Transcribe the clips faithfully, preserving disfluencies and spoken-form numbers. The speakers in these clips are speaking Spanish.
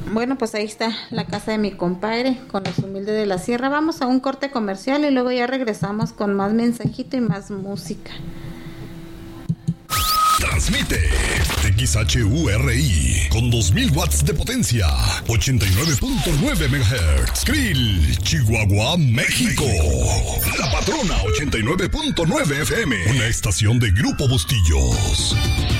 Bueno, pues ahí está la casa de mi compadre con los humildes de la sierra. Vamos a un corte comercial y luego ya regresamos con más mensajito y más música. Transmite X H U R I con dos mil watts de potencia, ochenta y nueve punto nueve megahertz. Krill, Chihuahua, México. La Patrona ochenta y nueve punto nueve F M, una estación de Grupo Bustillos.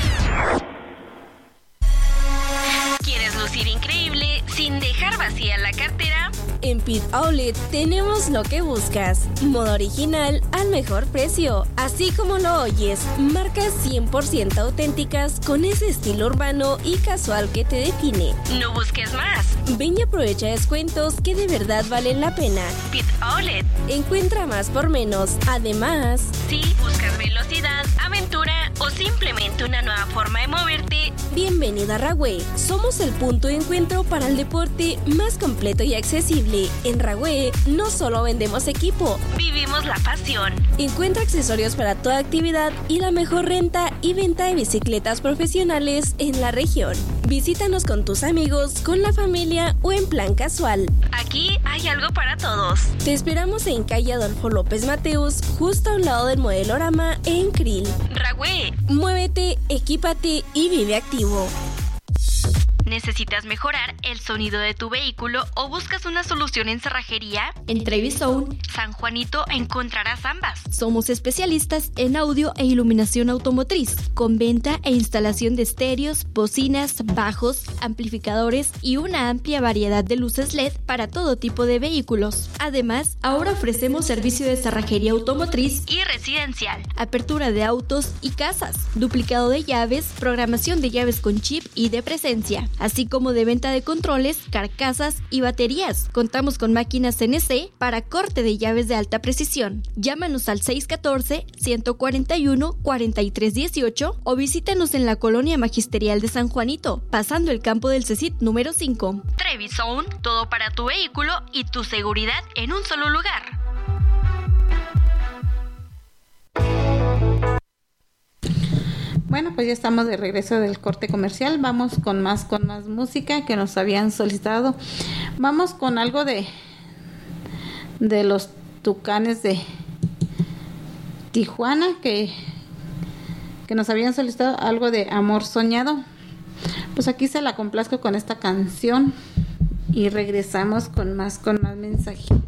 ¿Quieres lucir increíble sin dejar vacía la cartera? En Pit Outlet tenemos lo que buscas. Moda original al mejor precio. Así como lo oyes, marcas cien por ciento auténticas con ese estilo urbano y casual que te define. No busques más. Ven y aprovecha descuentos que de verdad valen la pena. Pit Outlet. Encuentra más por menos. Además, si buscas velocidad, aventura o simplemente una nueva forma de moverte, bienvenida a Ragüe. Somos el punto de encuentro para el deporte más completo y accesible. En Ragüe no solo vendemos equipo, vivimos la pasión. Encuentra accesorios para toda actividad y la mejor renta y venta de bicicletas profesionales en la región. Visítanos con tus amigos, con la familia o en plan casual. Aquí hay algo para todos. Te esperamos en calle Adolfo López Mateos, justo a un lado del Modelorama en Krill. Ragüe. Muévete, equípate y vive activo. ¿Necesitas mejorar el sonido de tu vehículo o buscas una solución en cerrajería? En Trevi Zone, San Juanito encontrarás ambas. Somos especialistas en audio e iluminación automotriz, con venta e instalación de estéreos, bocinas, bajos, amplificadores y una amplia variedad de luces L E D para todo tipo de vehículos. Además, ahora ofrecemos servicio de cerrajería automotriz y residencial, apertura de autos y casas, duplicado de llaves, programación de llaves con chip y de presencia, así como de venta de controles, carcasas y baterías. Contamos con máquinas C N C para corte de llaves de alta precisión. Llámanos al seis uno cuatro, uno cuatro uno, cuatro tres uno ocho o visítanos en la Colonia Magisterial de San Juanito, pasando el campo del CECIT número cinco. Trevi Zone, todo para tu vehículo y tu seguridad en un solo lugar. Bueno, pues ya estamos de regreso del corte comercial. Vamos con más, con más música que nos habían solicitado. Vamos con algo de de los Tucanes de Tijuana que, que nos habían solicitado algo de Amor Soñado. Pues aquí se la complazco con esta canción y regresamos con más, con más mensajitos.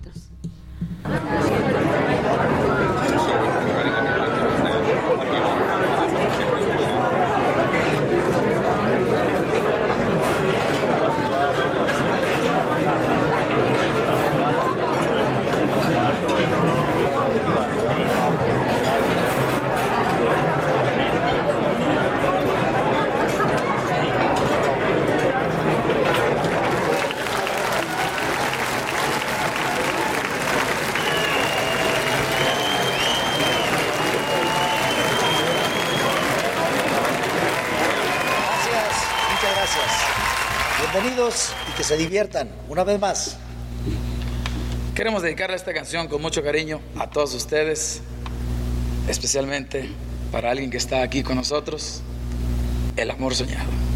Bienvenidos y que se diviertan una vez más. Queremos dedicarle esta canción con mucho cariño a todos ustedes, especialmente para alguien que está aquí con nosotros, el amor soñado.